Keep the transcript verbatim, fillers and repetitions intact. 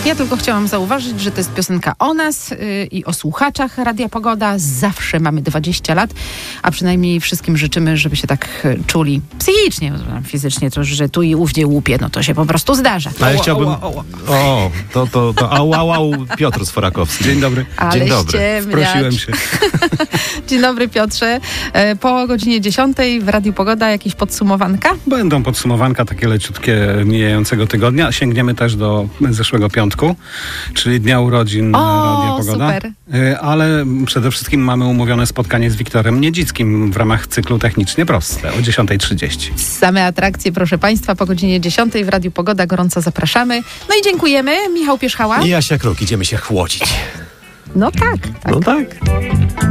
Ja tylko chciałam zauważyć, że to jest piosenka o nas yy, i o słuchaczach Radia Pogoda. Zawsze mamy dwadzieścia lat, a przynajmniej wszystkim życzymy, żeby się tak yy, czuli psychicznie, fizycznie, to, że tu i ówdzie łupie, no to się po prostu zdarza. A ja chciałbym... O, to, to, to au, au, au, Piotr Sforakowski. Dzień dobry. Ale Dzień dobry. Wprosiłem się. Dzień dobry, Piotrze. E, Po godzinie dziesiątej w Radiu Pogoda jakieś podsumowanka? Będą podsumowanka takie leciutkie mijającego tygodnia. Sięgniemy też do zeszłego piątku, czyli dnia urodzin O, Radia Pogoda. super. Y, Ale przede wszystkim mamy umówione spotkanie z Wiktorem Niedzickim w ramach cyklu Technicznie Proste o dziesiąta trzydzieści. Same atrakcje, proszę Państwa, po godzinie dziesiątej w Radiu Pogoda gorąco zapraszamy. No i dziękujemy. Michał Pierzchała. I Jasia Kruk, idziemy się chłodzić. No tak, tak. No tak.